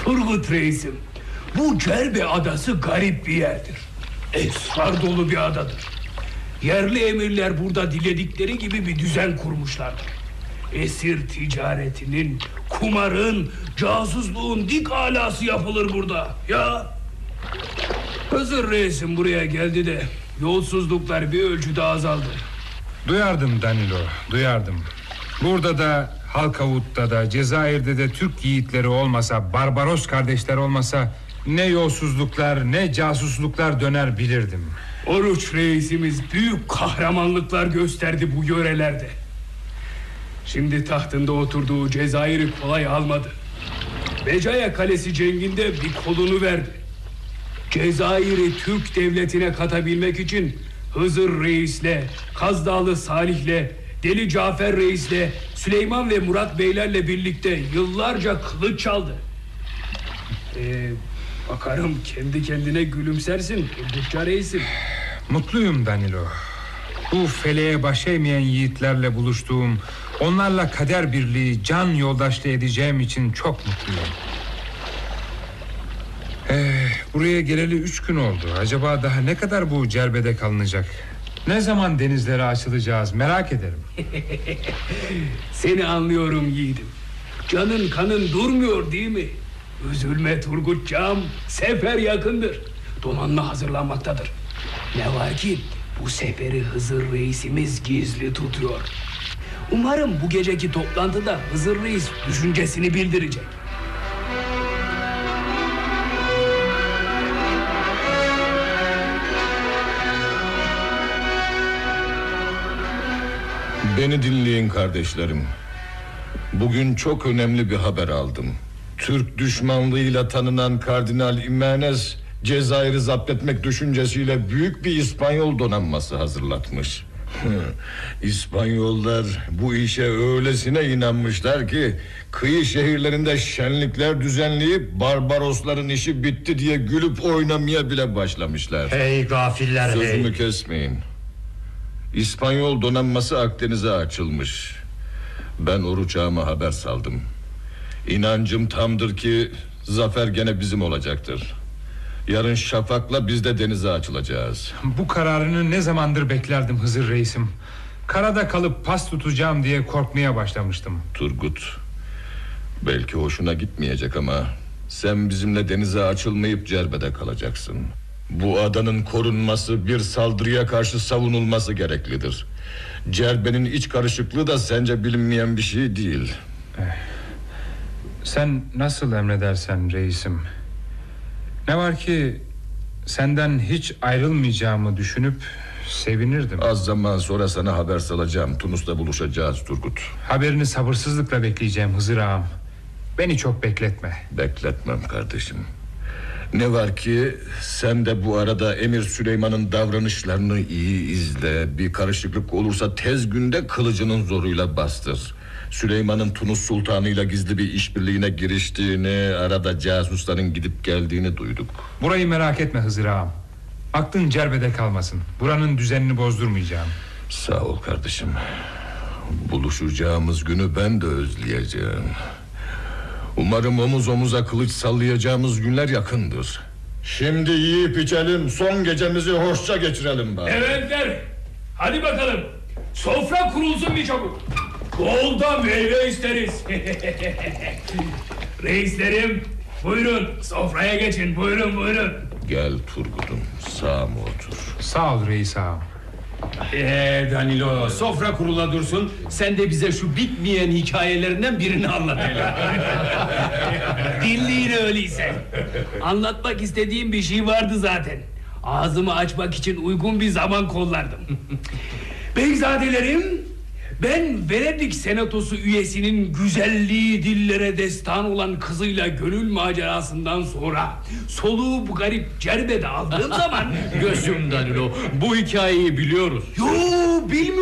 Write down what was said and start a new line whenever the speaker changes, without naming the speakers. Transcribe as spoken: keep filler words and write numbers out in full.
Turgut Reisim, bu Cerbe adası garip bir yerdir. Esrar dolu bir adadır. Yerli emirler burada diledikleri gibi bir düzen kurmuşlardır. Esir ticaretinin, kumarın, casusluğun dik alası yapılır burada. Ya Hızır Reisim buraya geldi de yolsuzluklar bir ölçüde azaldı.
Duyardım Danilo, duyardım. Burada da Halkavut'ta da Cezayir'de de Türk yiğitleri olmasa, Barbaros kardeşler olmasa ne yolsuzluklar ne casusluklar döner bilirdim.
Oruç Reisimiz büyük kahramanlıklar gösterdi bu yörelerde. Şimdi tahtında oturduğu Cezayir'i kolay almadı. Becaya Kalesi cenginde bir kolunu verdi. Cezayir'i Türk devletine katabilmek için Hızır Reis'le, Kaz Dağlı Salih'le, Deli Cafer Reis'le, Süleyman ve Murat Beylerle birlikte yıllarca kılıç çaldı. Ee, bakarım kendi kendine gülümsersin Turgutça Reisim.
Mutluyum Danilo. Bu feleğe baş eğmeyen yiğitlerle buluştuğum, onlarla kader birliği, can yoldaşlığı edeceğim için çok mutluyum. Ee, buraya geleli üç gün oldu. Acaba daha ne kadar bu Cerbe'de kalınacak? Ne zaman denizlere açılacağız merak ederim.
Seni anlıyorum yiğidim. Canın kanın durmuyor değil mi? Üzülme Turgutcağım, sefer yakındır. Donanma hazırlanmaktadır. Ne var ki bu seferi Hızır Reisimiz gizli tutuyor. Umarım bu geceki toplantıda Hızır Reis düşüncesini bildirecek.
Beni dinleyin kardeşlerim. Bugün çok önemli bir haber aldım. Türk düşmanlığıyla tanınan Kardinal Imenes Cezayir'i zapt etmek düşüncesiyle büyük bir İspanyol donanması hazırlatmış. İspanyollar bu işe öylesine inanmışlar ki kıyı şehirlerinde şenlikler düzenleyip Barbarosların işi bitti diye gülüp oynamaya bile başlamışlar.
Hey gafiller, hey.
Sözümü kesmeyin. İspanyol donanması Akdeniz'e açılmış. Ben Oruç Ağam'a haber saldım. İnancım tamdır ki zafer gene bizim olacaktır. Yarın şafakla biz de denize açılacağız.
Bu kararını ne zamandır beklerdim Hızır Reisim. Karada kalıp pas tutacağım diye korkmaya başlamıştım.
Turgut, belki hoşuna gitmeyecek ama sen bizimle denize açılmayıp Cerbe'de kalacaksın. Bu adanın korunması, bir saldırıya karşı savunulması gereklidir. Cerbe'nin iç karışıklığı da sence bilinmeyen bir şey değil.
Sen nasıl emredersen reisim. Ne var ki senden hiç ayrılmayacağımı düşünüp sevinirdim.
Az zaman sonra sana haber salacağım. Tunus'ta buluşacağız Turgut.
Haberini sabırsızlıkla bekleyeceğim Hızır Ağam. Beni çok bekletme.
Bekletmem kardeşim. Ne var ki sen de bu arada Emir Süleyman'ın davranışlarını iyi izle. Bir karışıklık olursa tez günde kılıcının zoruyla bastır. Süleyman'ın Tunus Sultanı'yla gizli bir işbirliğine giriştiğini, arada casusların gidip geldiğini duyduk.
Burayı merak etme Hızır Ağam. Aklın Cerbe'de kalmasın. Buranın düzenini bozdurmayacağım.
Sağ ol kardeşim. Buluşacağımız günü ben de özleyeceğim. Umarım omuz omuza kılıç sallayacağımız günler yakındır. Şimdi yiyip içelim, son gecemizi hoşça geçirelim bari.
Evetler, hadi bakalım. Sofra kurulsun bir çabuk. Bol da meyve isteriz. Reislerim, buyurun sofraya geçin, buyurun buyurun.
Gel Turgut'um, sağa mı otur?
Sağ ol reis ağam.
Eee Danilo, sofra kurula dursun. Sen de bize şu bitmeyen hikayelerinden birini anlat hele.
Dinleyin öyleyse. Anlatmak istediğim bir şey vardı zaten. Ağzımı açmak için uygun bir zaman kollardım. Beyzadelerim, ben Venedik Senatosu üyesinin güzelliği dillere destan olan kızıyla gönül macerasından sonra soluğu bu garip Cerbe'de aldığım zaman...
Gözüm Danilo, bu hikayeyi biliyoruz.
Yo, bilmiyorum.